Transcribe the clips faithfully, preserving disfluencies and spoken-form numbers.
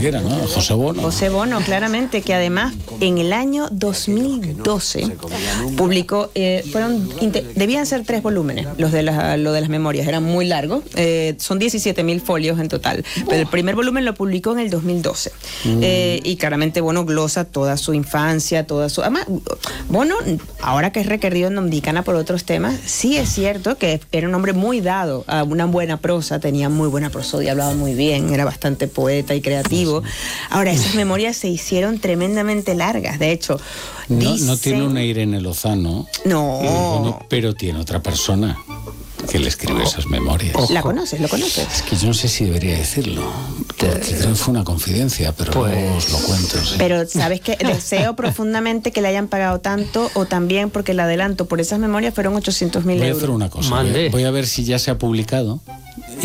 cualquiera, ¿no? José Bono. José Bono, claramente, que además en el año dos mil doce publicó, eh, fueron, debían ser tres volúmenes, los de, la, lo de las memorias, eran muy largos, eh, son diecisiete mil folios en total, pero el primer volumen lo publicó en el dos mil doce, mm. eh, y claramente Bono glosa toda su infancia, toda su... Además, Bono, ahora que es requerido en Dominicana por otros temas, sí es cierto que era un hombre muy dado a una buena prosa, tenía muy buena prosodia, hablaba muy bien, era bastante poeta y creativo. Ahora, esas memorias se hicieron tremendamente largas, de hecho. No, dicen... no tiene una Irene Lozano. No. Bueno, pero tiene otra persona que le escribe esas memorias. Ojo. ¿La conoces? ¿Lo conoces? Es que yo no sé si debería decirlo, porque creo que fue una confidencia, pero pues... luego os lo cuento. ¿Sí? Pero, ¿sabes qué? Deseo profundamente que le hayan pagado tanto, o también porque el adelanto por esas memorias fueron ochocientos mil euros. Voy a hacer una cosa, voy, voy a ver si ya se ha publicado y,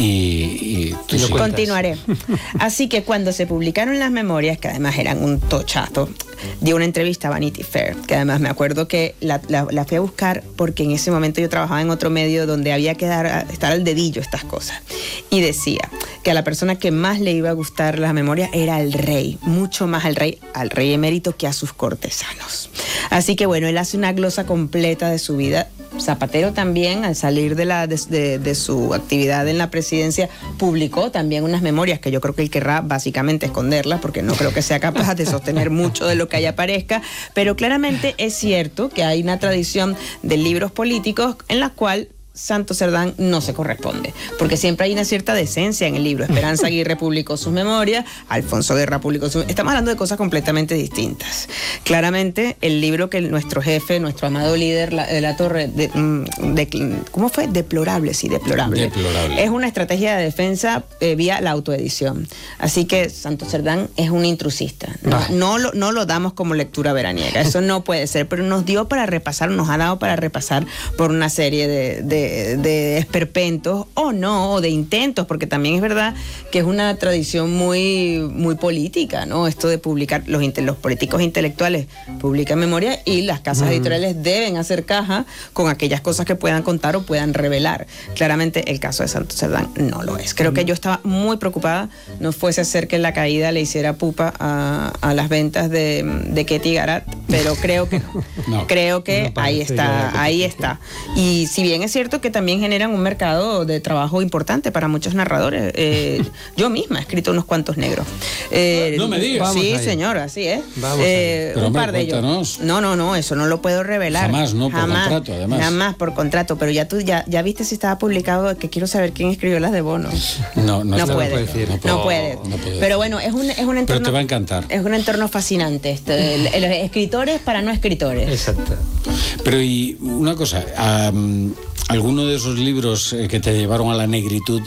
y tú sí. Continuaré. Así que cuando se publicaron las memorias, que además eran un tochazo, dio una entrevista a Vanity Fair, que además me acuerdo que la, la, la fui a buscar porque en ese momento yo trabajaba en otro medio donde había que dar, estar al dedillo estas cosas, y decía que a la persona que más le iba a gustar las memorias era al rey, mucho más al rey, al rey emérito que a sus cortesanos. Así que bueno, él hace una glosa completa de su vida. Zapatero también, al salir de, la, de, de, de su actividad en la presidencia, publicó también unas memorias que yo creo que él querrá básicamente esconderlas, porque no creo que sea capaz de sostener mucho de lo que ahí aparezca, pero claramente es cierto que hay una tradición de libros políticos en la cual Santos Cerdán no se corresponde, porque siempre hay una cierta decencia en el libro. Esperanza Aguirre publicó sus memorias, Alfonso Guerra publicó sus... Estamos hablando de cosas completamente distintas. Claramente, el libro que nuestro jefe, nuestro amado líder la, de la Torre, de, de, ¿cómo fue? Deplorable, sí, deplorable. Deplorable. Es una estrategia de defensa eh, vía la autoedición. Así que Santos Cerdán es un intrusista. No, no, lo, no lo damos como lectura veraniega, eso no puede ser, pero nos dio para repasar, nos ha dado para repasar por una serie de... de de esperpentos o no, o de intentos, porque también es verdad que es una tradición muy, muy política, ¿no? Esto de publicar, los, los políticos intelectuales publican memoria y las casas mm. editoriales deben hacer caja con aquellas cosas que puedan contar o puedan revelar. Claramente el caso de Santos Cerdán no lo es. Creo mm. que yo estaba muy preocupada, no fuese a ser que la caída le hiciera pupa a, a las ventas de, de Ketty Garat, pero creo que no. Creo que no ahí está, ahí está. Y si bien es cierto que también generan un mercado de trabajo importante para muchos narradores. Eh, yo misma he escrito unos cuantos negros. Eh, no me digas. Sí, señora, así es. Eh, un hombre, par de ellos. No, no, no, eso no lo puedo revelar. Jamás, no, por jamás, contrato, además. Jamás por contrato, pero ya tú ya, ya viste si estaba publicado, que quiero saber quién escribió las de Bono. No, no, no puede. puede decir. No, no puede. No puede. Pero bueno, es un, es un entorno. Pero te va a encantar. Es un entorno fascinante. Este, el, el, escritores para no escritores. Exacto. Pero y una cosa, um, ¿alguno de esos libros que te llevaron a la negritud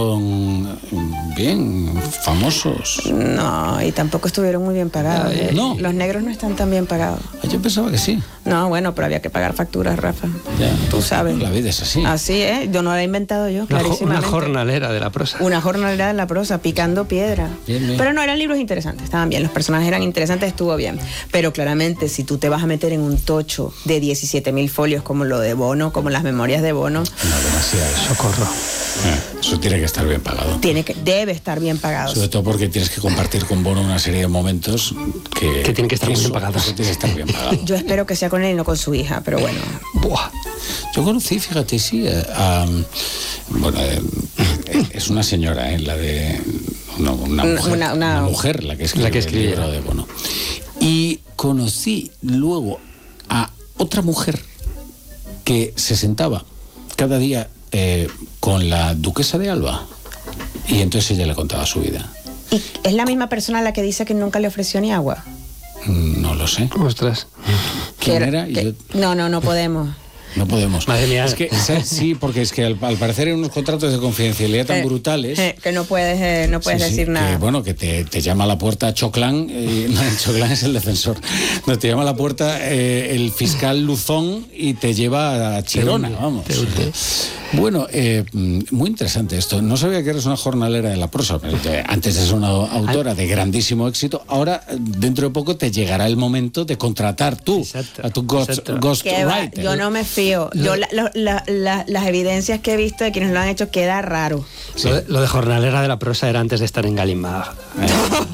fueron bien famosos? No, y tampoco estuvieron muy bien pagados. Ah, no. Los negros no están tan bien pagados. Yo pensaba que sí. No, bueno, pero había que pagar facturas, Rafa. Ya, tú sabes. La vida es así. Así es, yo no la he inventado yo, una, clarísimamente. Una jornalera de la prosa. Una jornalera de la prosa, picando piedra. Bien, bien. Pero no, eran libros interesantes, estaban bien, los personajes eran interesantes, estuvo bien. Pero claramente, si tú te vas a meter en un tocho de diecisiete mil folios como lo de Bono, como las memorias de Bono... No, demasiado. Socorro. Eh, eso tiene que estar bien pagado. Tiene que, debe estar bien pagado. Sobre todo porque tienes que compartir con Bono una serie de momentos que... Que tienen que estar eso, bien pagados. Eso tiene que estar bien pagado. Yo espero que sea con él y no con su hija, pero bueno. Buah. Yo conocí, fíjate, sí, a, a, bueno, eh, es una señora, eh, la de... No, una, mujer, una, una, una mujer la que escribe, la que escribe el libro de Bono. Y conocí luego a otra mujer que se sentaba cada día eh, con la duquesa de Alba y entonces ella le contaba su vida. ¿Y es la misma persona a la que dice que nunca le ofreció ni agua? No lo sé. Ostras. ¿Quién era? Que, Yo... No, no, no podemos. No podemos. Madre mía. Es que, sí, porque es que al, al parecer hay unos contratos de confidencialidad tan eh, brutales... Eh, que no puedes, eh, no puedes sí, decir sí, nada. Que, bueno, que te, te llama a la puerta Choclán, eh, no, Choclán es el defensor, no, te llama a la puerta eh, el fiscal Luzón y te lleva a Chirona, vamos. Bueno, eh, muy interesante esto. No sabía que eres una jornalera de la prosa, pero te, antes de ser una autora de grandísimo éxito, ahora dentro de poco te llegará el momento de contratar tú exacto, a tu ghost, ghost writer. Yo no me fío. Yo la, la, la, la, las evidencias que he visto de quienes lo han hecho queda raro. Sí. Lo, de, lo de jornalera de la prosa era antes de estar en Galimag.